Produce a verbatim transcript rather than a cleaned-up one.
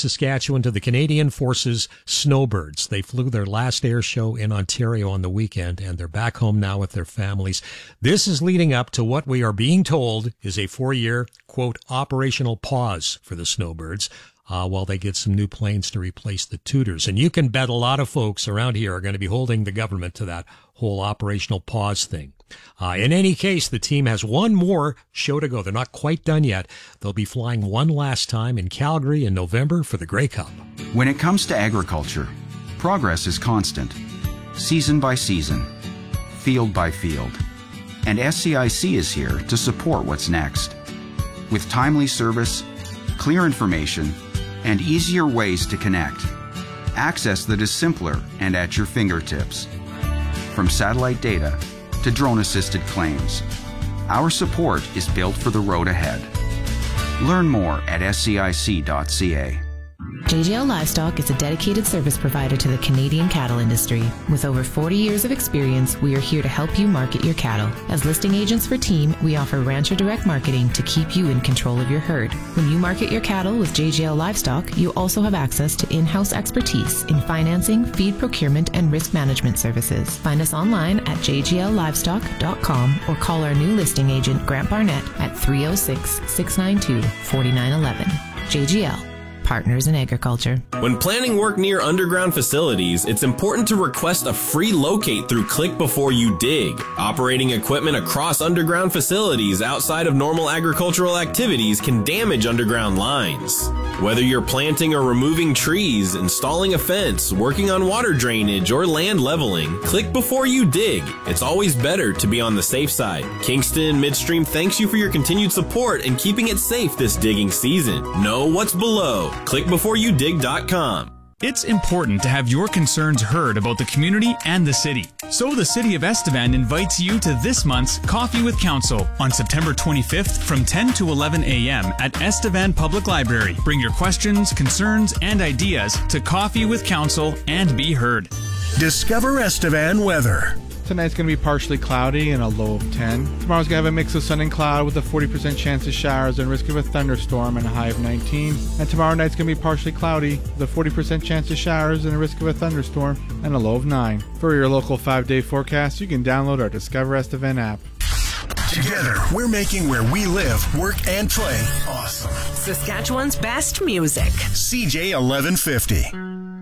Saskatchewan to the Canadian Forces Snowbirds. They flew their last air show in Ontario on the weekend, and they're back home now with their families. This is leading up to what we are being told is a four-year, quote, operational pause for the Snowbirds. Uh, while they get some new planes to replace the Tudors. And you can bet a lot of folks around here are going to be holding the government to that whole operational pause thing. Uh, in any case, the team has one more show to go. They're not quite done yet. They'll be flying one last time in Calgary in November for the Grey Cup. When it comes to agriculture, progress is constant, season by season, field by field. And S C I C is here to support what's next. With timely service, clear information, and easier ways to connect. Access that is simpler and at your fingertips. From satellite data to drone-assisted claims, our support is built for the road ahead. Learn more at S C I C dot C A. J G L Livestock is a dedicated service provider to the Canadian cattle industry. With over forty years of experience, we are here to help you market your cattle. As listing agents for Team, we offer Rancher Direct Marketing to keep you in control of your herd. When you market your cattle with J G L Livestock, you also have access to in-house expertise in financing, feed procurement, and risk management services. Find us online at j g l livestock dot com or call our new listing agent, Grant Barnett, at three oh six, six nine two, four nine one one. J G L. Partners in Agriculture. When planning work near underground facilities, it's important to request a free locate through Click Before You Dig. Operating equipment across underground facilities outside of normal agricultural activities can damage underground lines. Whether you're planting or removing trees, installing a fence, working on water drainage, or land leveling, click before you dig. It's always better to be on the safe side. Kingston Midstream thanks you for your continued support and keeping it safe this digging season. Know what's below. click before you dig dot com. It's important to have your concerns heard about the community and the city. So the City of Estevan invites you to this month's Coffee with Council on September twenty-fifth from ten to eleven a.m. at Estevan Public Library. Bring your questions, concerns, and ideas to Coffee with Council and be heard. Discover Estevan weather. Tonight's going to be partially cloudy and a low of ten. Tomorrow's going to have a mix of sun and cloud with a forty percent chance of showers and risk of a thunderstorm and a high of nineteen. And tomorrow night's going to be partially cloudy with a forty percent chance of showers and a risk of a thunderstorm and a low of nine. For your local five-day forecast, you can download our Discover Estevan app. Together, we're making where we live, work, and play awesome. Saskatchewan's best music. C J eleven fifty.